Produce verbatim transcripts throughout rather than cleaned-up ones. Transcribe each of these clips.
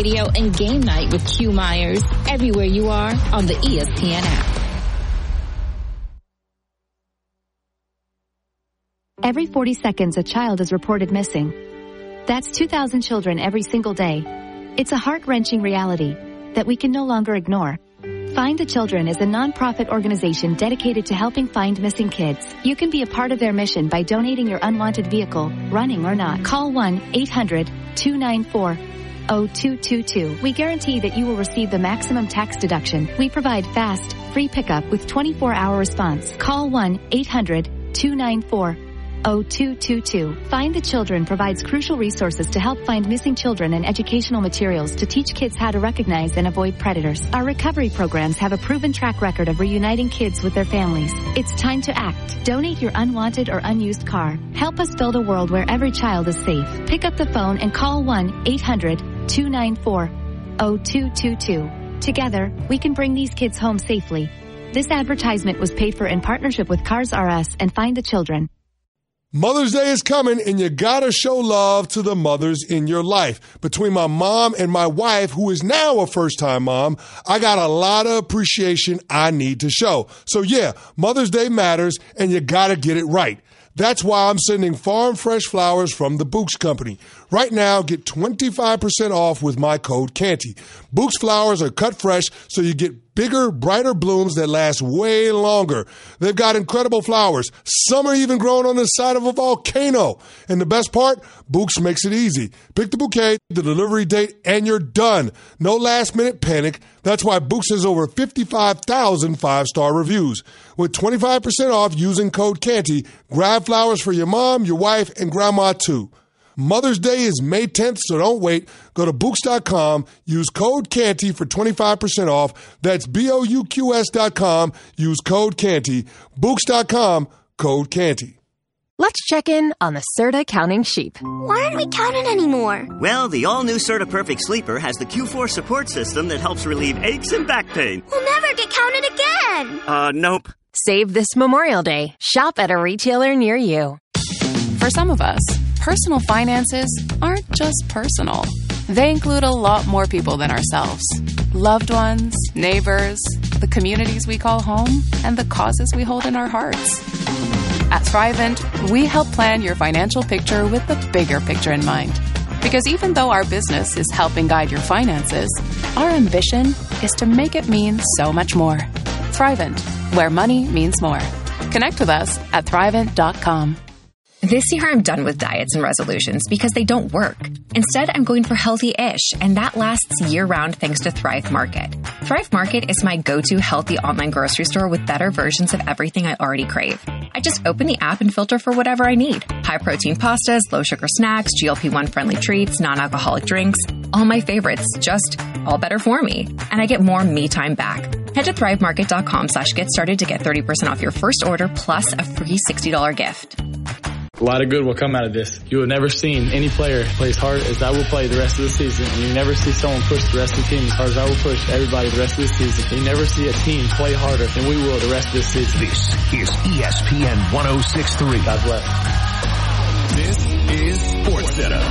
Radio and Game Night with Q Myers, everywhere you are on the E S P N app. Every forty seconds, a child is reported missing. That's two thousand children every single day. It's a heart-wrenching reality that we can no longer ignore. Find the Children is a non-profit organization dedicated to helping find missing kids. You can be a part of their mission by donating your unwanted vehicle, running or not. Call one eight hundred two nine four oh two two two. We guarantee that you will receive the maximum tax deduction. We provide fast, free pickup with twenty-four hour response. Call one eight hundred two nine four oh two two two. Find the Children provides crucial resources to help find missing children and educational materials to teach kids how to recognize and avoid predators. Our recovery programs have a proven track record of reuniting kids with their families. It's time to act. Donate your unwanted or unused car. Help us build a world where every child is safe. Pick up the phone and call one eight hundred two nine four oh two two two. Together, we can bring these kids home safely. This advertisement was paid for in partnership with Cars R Us and Find the Children. Mother's Day is coming, and you gotta show love to the mothers in your life. Between my mom and my wife, who is now a first-time mom, I got a lot of appreciation I need to show. So yeah, Mother's Day matters, and you gotta get it right. That's why I'm sending farm fresh flowers from the Books Company. Right now, get twenty-five percent off with my code Canty. Books flowers are cut fresh, so you get bigger, brighter blooms that last way longer. They've got incredible flowers. Some are even grown on the side of a volcano. And the best part, Books makes it easy. Pick the bouquet, the delivery date, and you're done. No last-minute panic. That's why Books has over fifty-five thousand five-star reviews. With twenty-five percent off using code Canty, grab flowers for your mom, your wife, and grandma too. Mother's Day is May tenth, so don't wait. Go to Books dot com, use code Canty for twenty-five percent off. That's B O U Q S dot com, use code Canty. Books dot com, code Canty. Let's check in on the Serta Counting Sheep. Why aren't we counting anymore? Well, the all-new Serta Perfect Sleeper has the Q four support system that helps relieve aches and back pain. We'll never get counted again. Uh, nope. Save this Memorial Day. Shop at a retailer near you. For some of us, personal finances aren't just personal. They include a lot more people than ourselves. Loved ones, neighbors, the communities we call home, and the causes we hold in our hearts. At Thrivent, we help plan your financial picture with the bigger picture in mind. Because even though our business is helping guide your finances, our ambition is to make it mean so much more. Thrivent, where money means more. Connect with us at thrivent dot com. This year, I'm done with diets and resolutions because they don't work. Instead, I'm going for healthy-ish, and that lasts year-round thanks to Thrive Market. Thrive Market is my go-to healthy online grocery store with better versions of everything I already crave. I just open the app and filter for whatever I need. High-protein pastas, low-sugar snacks, G L P one friendly treats, non-alcoholic drinks. All my favorites, just all better for me. And I get more me time back. Head to thrive market dot com slash get started to get thirty percent off your first order plus a free sixty dollars gift. A lot of good will come out of this. You have never seen any player play as hard as I will play the rest of the season, and you never see someone push the rest of the team as hard as I will push everybody the rest of the season. You never see a team play harder than we will the rest of this season. This is E S P N one oh six point three. God bless. This is Sports Center.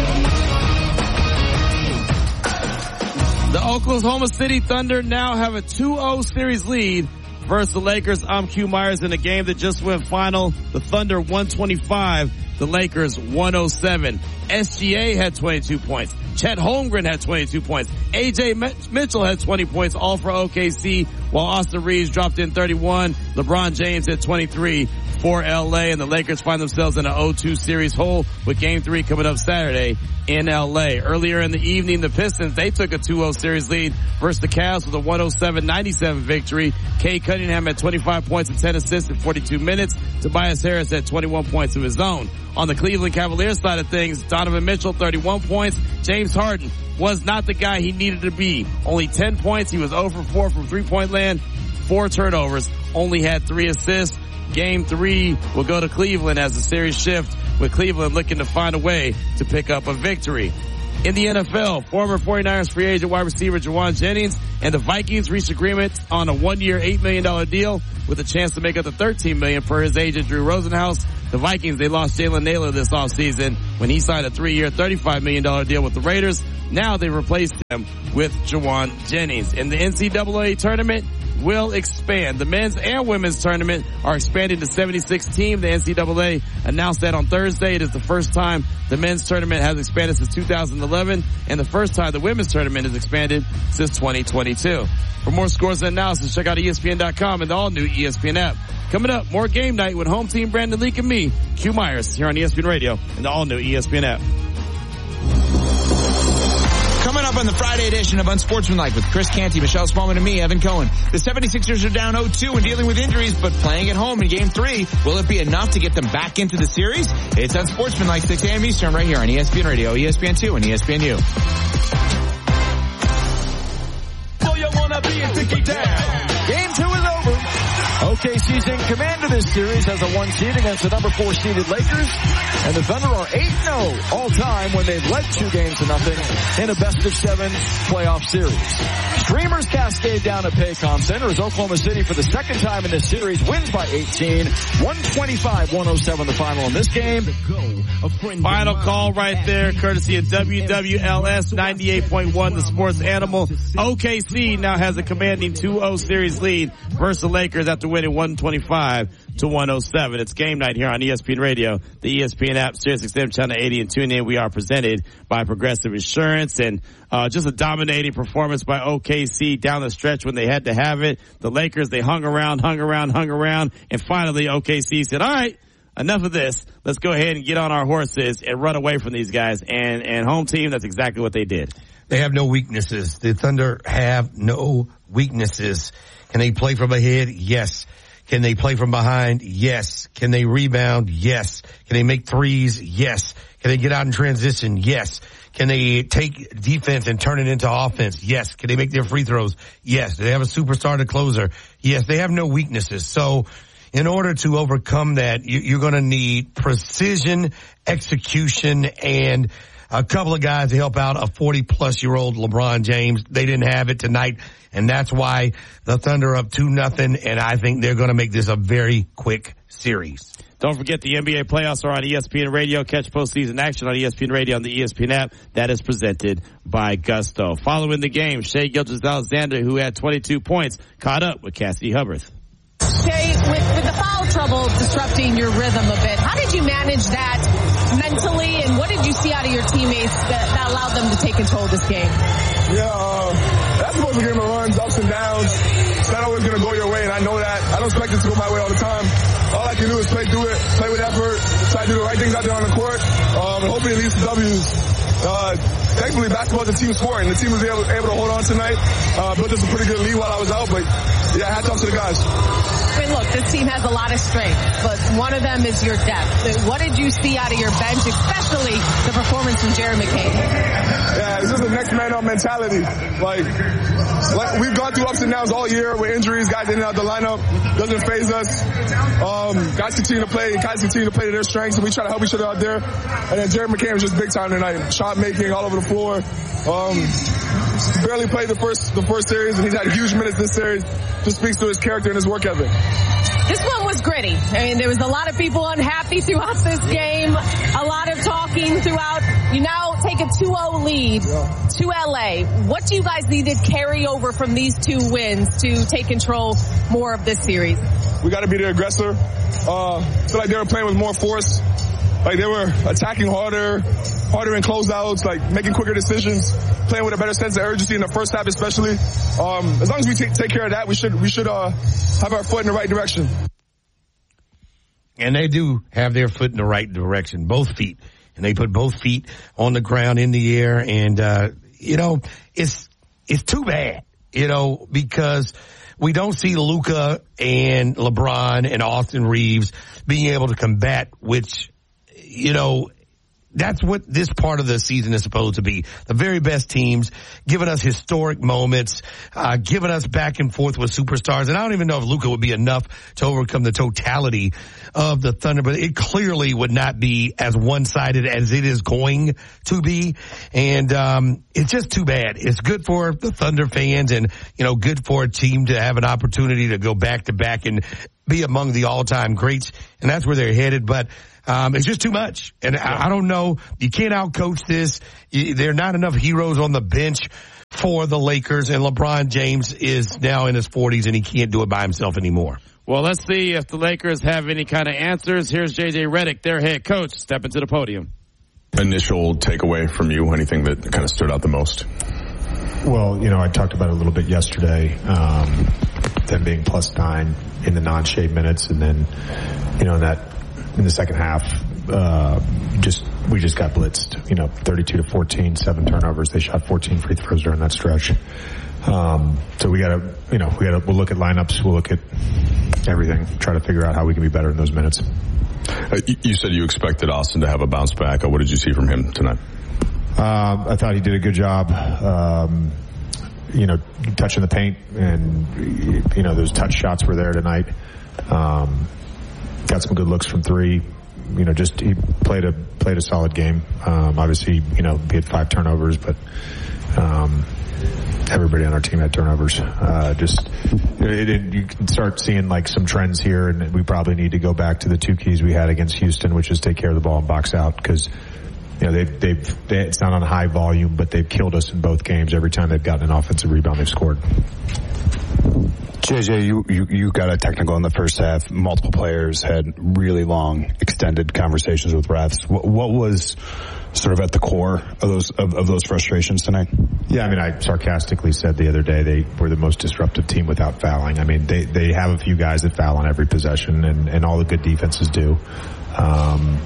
The Oklahoma City Thunder now have a two oh series lead versus the Lakers. I'm Q Myers in a game that just went final. The Thunder one twenty-five, the Lakers one oh seven. S G A had twenty-two points. Chet Holmgren had twenty-two points. A J Mitchell had twenty points, all for O K C, while Austin Reeves dropped in thirty-one. LeBron James had twenty-three for L A, and the Lakers find themselves in an oh two series hole with game three coming up Saturday in L A. Earlier in the evening, the Pistons, they took a two oh series lead versus the Cavs with a one oh seven ninety-seven victory. Cade Cunningham had twenty-five points and ten assists in forty-two minutes. Tobias Harris had twenty-one points of his own. On the Cleveland Cavaliers side of things, Donovan Mitchell, thirty-one points. James Harden was not the guy he needed to be. Only ten points. He was zero for four from three-point land. Four turnovers. Only had three assists. Game three will go to Cleveland as the series shift, with Cleveland looking to find a way to pick up a victory. In the N F L, former 49ers free agent wide receiver Jawan Jennings and the Vikings reached agreement on a one-year, eight million dollars deal with a chance to make up the thirteen million dollars per his agent Drew Rosenhaus. The Vikings, they lost Jalen Naylor this offseason when he signed a three-year, thirty-five million dollars deal with the Raiders. Now they replaced him with Jawan Jennings. And the N C double A tournament will expand. The men's and women's tournament are expanding to seventy-six teams. The N C double A announced that on Thursday. It is the first time the men's tournament has expanded since two thousand eleven, and the first time the women's tournament has expanded since twenty twenty-two. For more scores and analysis, check out E S P N dot com and the all-new E S P N app. Coming up, more game night with home team Brandon Leak and me, Q Myers, here on E S P N Radio and the all-new E S P N app. Coming up on the Friday edition of Unsportsmanlike with Chris Canty, Michelle Spallman, and me, Evan Cohen. The seventy-sixers are down oh two and dealing with injuries, but playing at home in Game three. Will it be enough to get them back into the series? It's Unsportsmanlike, six a.m. Eastern, right here on E S P N Radio, E S P N two, and E S P N U. So you wanna be a Dickie down. Game two is over. O K C's in command of this series as a one seed against the number four seeded Lakers. And the Thunder are eight and oh all time when they've led two games to nothing in a best of seven playoff series. Streamers cascade down at Paycom Center as Oklahoma City for the second time in this series wins by eighteen. one twenty-five one oh seven the final in this game. Final call right there, courtesy of W W L S ninety-eight point one, the sports animal. O K C now has a commanding two oh series lead versus the Lakers after winning one twenty-five to one oh seven. It's game night here on E S P N Radio, the E S P N app, Sirius X M Channel eighty, and tune in. We are presented by Progressive Insurance, and uh just a dominating performance by O K C down the stretch when they had to have it. The Lakers, they hung around, hung around, hung around, and finally O K C said, all right, enough of this. Let's go ahead and get on our horses and run away from these guys. And, and home team, that's exactly what they did. They have no weaknesses. The Thunder have no weaknesses. Can they play from ahead? Yes. Can they play from behind? Yes. Can they rebound? Yes. Can they make threes? Yes. Can they get out in transition? Yes. Can they take defense and turn it into offense? Yes. Can they make their free throws? Yes. Do they have a superstar to closer? Yes. They have no weaknesses. So in order to overcome that, you're going to need precision, execution, and a couple of guys to help out a forty-plus-year-old LeBron James. They didn't have it tonight, and that's why the Thunder are up two nothing, and I think they're going to make this a very quick series. Don't forget the N B A playoffs are on E S P N Radio. Catch postseason action on E S P N Radio on the E S P N app. That is presented by Gusto. Following the game, Shai Gilgeous-Alexander, who had twenty-two points, caught up with Cassidy Hubbarth. Shai, with, with the foul trouble disrupting your rhythm a bit, how did you manage that mentally, and what did you see out of your teammates that, that allowed them to take control of this game? Yeah, uh, that's supposed to give them runs, ups and downs. It's not always going to go your way, and I know that. I don't expect it to go my way all the time. All I can do is play through it, play with effort, try to do the right things out there on the court, um, and hopefully it leads to W's. Uh, thankfully, basketball is a team sport, and the team was able, able to hold on tonight. Uh, built us a pretty good lead while I was out, but yeah, hats off to the guys. I mean, look, this team has a lot of strength, but one of them is your depth. What did you see out of your bench, especially the performance from Jared McCain? Yeah, it's just a next man up mentality. Like, like, we've gone through ups and downs all year with injuries, guys in and out the lineup. Doesn't faze us. Um, guys continue to play, guys continue to play to their strengths, and we try to help each other out there. And then Jared McCain was just big time tonight. Shot making all over the floor. Um, barely played the first the first series, and he's had huge minutes this series. Just speaks to his character and his work ethic. This one was gritty. I mean, there was a lot of people unhappy throughout this game. A lot of talking throughout. You now take a two oh lead yeah. to L A. What do you guys need to carry over from these two wins to take control more of this series? We got to be the aggressor. Uh, I feel like they were playing with more force. Like they were attacking harder, harder in closeouts, like making quicker decisions, playing with a better sense of urgency in the first half, especially. Um, as long as we take, take care of that, we should we should uh, have our foot in the right direction. And they do have their foot in the right direction, both feet, and they put both feet on the ground in the air. And uh, you know, it's it's too bad, you know, because we don't see Luka and LeBron and Austin Reeves being able to combat, which, you know, that's what this part of the season is supposed to be. The very best teams, giving us historic moments, uh, giving us back and forth with superstars. And I don't even know if Luka would be enough to overcome the totality of the Thunder, but it clearly would not be as one-sided as it is going to be. And, um, it's just too bad. It's good for the Thunder fans and, you know, good for a team to have an opportunity to go back to back and be among the all-time greats, and that's where they're headed. But um, it's just too much, and I, I don't know. You can't outcoach this. You, there are not enough heroes on the bench for the Lakers, and LeBron James is now in his forties, and he can't do it by himself anymore. Well, let's see if the Lakers have any kind of answers. Here's J J Redick, their head coach, step into the podium. Initial takeaway from you, anything that kind of stood out the most? Well, you know, I talked about it a little bit yesterday, um, them being plus nine in the non-shade minutes, and then, you know, in that, in the second half, uh, just, we just got blitzed, you know, thirty-two to fourteen, seven turnovers. They shot fourteen free throws during that stretch. Um, so we gotta, you know, we gotta, we'll look at lineups, we'll look at everything, try to figure out how we can be better in those minutes. Uh, you said you expected Austin to have a bounce back. What did you see from him tonight? Uh, I thought he did a good job, um, you know, touching the paint, and, you know, those touch shots were there tonight. Um, got some good looks from three. You know, just he played a played a solid game. Um, obviously, you know, he had five turnovers, but um, everybody on our team had turnovers. Uh, just it, it, you can start seeing like some trends here, and we probably need to go back to the two keys we had against Houston, which is take care of the ball and box out, because you know they've they've they, it's not on high volume, but they've killed us in both games. Every time they've gotten an offensive rebound, they've scored. J J, you, you, you got a technical in the first half. Multiple players had really long, extended conversations with refs. What, what was sort of at the core of those of, of those frustrations tonight? Yeah, I mean, I sarcastically said the other day they were the most disruptive team without fouling. I mean, they, they have a few guys that foul on every possession, and, and all the good defenses do. Um,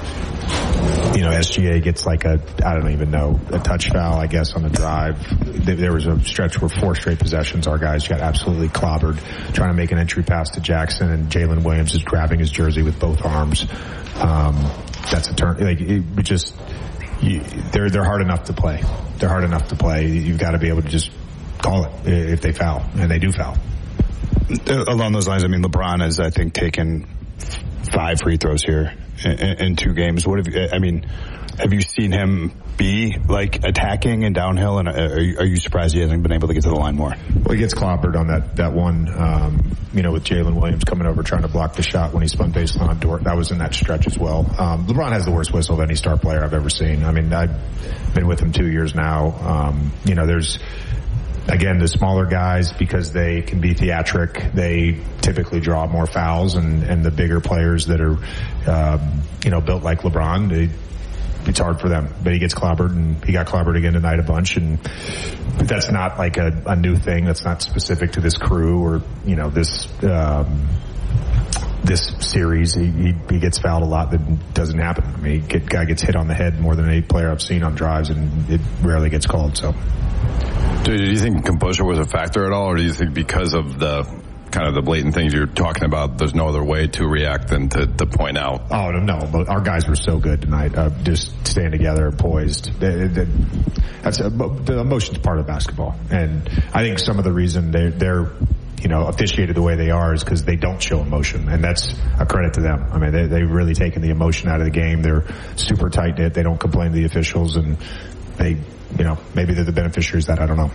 you know, S G A gets like a, I don't even know, a touch foul, I guess, on the drive. There was a stretch where four straight possessions, our guys got absolutely clobbered trying to make an entry pass to Jackson, and Jalen Williams is grabbing his jersey with both arms. Um, that's a turn, like, it just, you, they're, they're hard enough to play. They're hard enough to play. You've got to be able to just call it if they foul, and they do foul. Along those lines, I mean, LeBron has, I think, taken five free throws here in, in two games. What have you, I mean, have you seen him be like attacking and downhill, and are you, are you surprised he hasn't been able to get to the line more? Well, he gets clobbered on that, that one, um, you know, with Jalen Williams coming over trying to block the shot when he spun baseline on Dort. That was in that stretch as well. Um, LeBron has the worst whistle of any star player I've ever seen. I mean, I've been with him two years now. Um, you know, there's, again, the smaller guys, because they can be theatric, they typically draw more fouls, and, and the bigger players that are, um, you know, built like LeBron, they, it's hard for them. But he gets clobbered, and he got clobbered again tonight a bunch, and that's not like a, a new thing. That's not specific to this crew or, you know, this, um, this series. He, he, he gets fouled a lot. That doesn't happen. I mean, he guy gets hit on the head more than any player I've seen on drives, and it rarely gets called, so. Do you think composure was a factor at all, or do you think because of the kind of the blatant things you're talking about, there's no other way to react than to, to point out? Oh, no, but our guys were so good tonight, uh, just staying together and poised. They, they, that's a, the emotion's part of basketball, and I think some of the reason they're, they're you know, officiated the way they are is because they don't show emotion, and that's a credit to them. I mean, they, they've really taken the emotion out of the game. They're super tight-knit. They don't complain to the officials, and they, you know, maybe they're the beneficiaries of that. I don't know.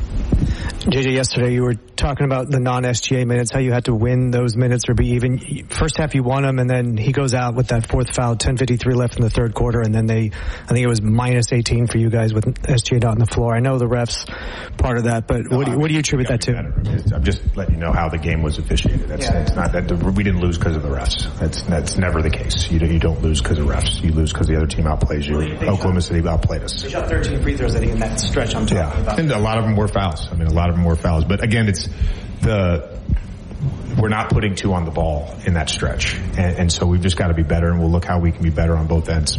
J J, yesterday you were talking about the non-S G A minutes, how you had to win those minutes or be even. First half you won them, and then he goes out with that fourth foul, ten fifty-three left in the third quarter, and then they, I think it was minus eighteen for you guys with S G A not on the floor. I know the refs part of that, but no, what, do you, what do you attribute that to? I'm just letting you know how the game was officiated. That's, yeah. It's not that we didn't lose because of the refs. That's that's never the case. You, you don't lose because of refs. You lose because the other team outplays you. Well, Oklahoma City outplayed us. They shot thirteen free throws, I think, in that stretch I'm talking yeah. about. And a lot of them were fouls. I mean, a lot of them were fouls. But again, it's the we're not putting two on the ball in that stretch, and, and so we've just got to be better, and we'll look how we can be better on both ends.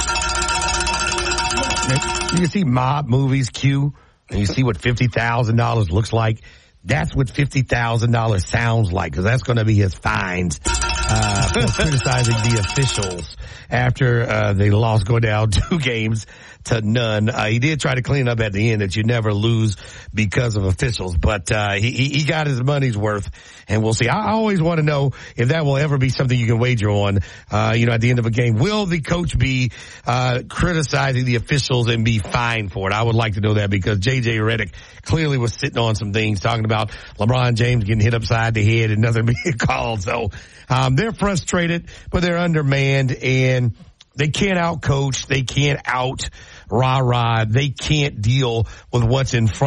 You can see mob movies, Q, and you see what fifty thousand dollars looks like. That's what fifty thousand dollars sounds like, because that's going to be his fines uh, for criticizing the officials after uh, they lost, go down two games to none. Uh, he did try to clean up at the end that you never lose because of officials, but uh, he, he got his money's worth, and we'll see. I always want to know if that will ever be something you can wager on, uh, you know, at the end of a game. Will the coach be uh, criticizing the officials and be fined for it? I would like to know that, because J J Redick clearly was sitting on some things, talking about LeBron James getting hit upside the head and nothing being called. So um, they're frustrated, but they're undermanned, and they can't out-coach. They can't out-rah-rah. They can't deal with what's in front